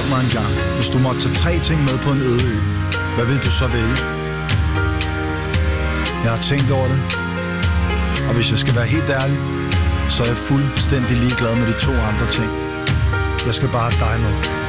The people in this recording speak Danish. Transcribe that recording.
mig en gang. Hvis du måtte tage 3 ting med på en øde ø, hvad vil du så vælge? Jeg har tænkt over det, og hvis jeg skal være helt ærlig, så er jeg fuldstændig ligeglad med de 2 andre ting. Jeg skal bare have dig med.